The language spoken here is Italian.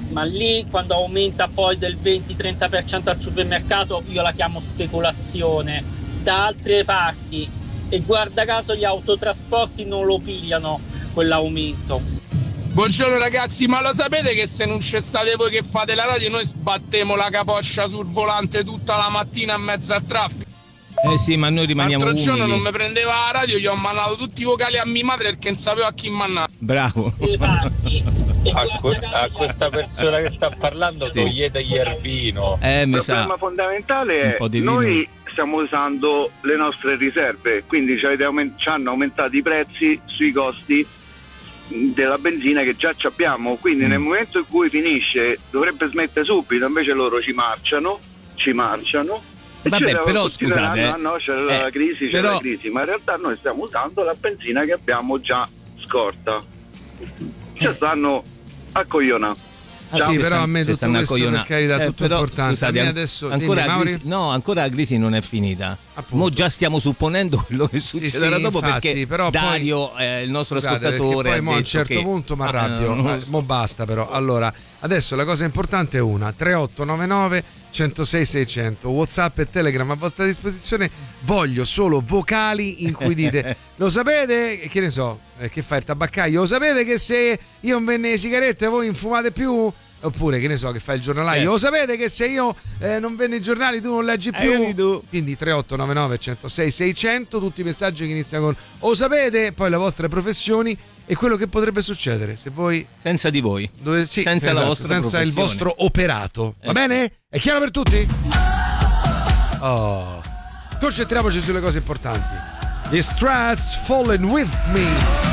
ma lì quando aumenta poi del 20-30% al supermercato io la chiamo speculazione. Da altre parti, e guarda caso gli autotrasporti non lo pigliano quell'aumento. Buongiorno ragazzi, ma lo sapete che se non c'è state voi che fate la radio noi sbattiamo la capoccia sul volante tutta la mattina in mezzo al traffico? Sì, ma noi rimaniamo umili. L'altro giorno non mi prendeva la radio, gli ho mandato tutti i vocali a mia madre perché non sapeva a chi mandare. Bravo. A questa persona che sta parlando toglietegli il vino. Il problema fondamentale è noi stiamo usando le nostre riserve, quindi ci hanno aumentato i prezzi sui costi della benzina che già abbiamo, quindi nel momento in cui finisce dovrebbe smettere subito, invece loro ci marciano. Vabbè, però scusate, no, c'è la crisi, la crisi, ma in realtà noi stiamo usando la benzina che abbiamo già scorta. Ci stanno a coglionà. Sì, però a me tutto questo per carità tutto però, importante. Scusate, adesso ancora dimmi, ancora la crisi non è finita. Mo già stiamo supponendo quello che succederà dopo, infatti, perché però Dario, il nostro ascoltatore, poi mo a un certo punto mi arrabbio. Mo basta però. Allora, adesso la cosa importante è una: 3899 106 600, WhatsApp e Telegram a vostra disposizione. Voglio solo vocali in cui dite: lo sapete, che ne so, che fa il tabaccaio, lo sapete che se io non vende le sigarette voi non fumate più? Oppure, che ne so, che fa il giornalaio, lo sapete che se io non vendo i giornali tu non leggi più? Quindi 3899 106 600, tutti i messaggi che iniziano con lo sapete, poi le vostre professioni e quello che potrebbe succedere se voi senza di voi, senza la vostra senza il vostro operato. Va bene? È chiaro per tutti? Concentriamoci sulle cose importanti. The Strats, Fallen With Me.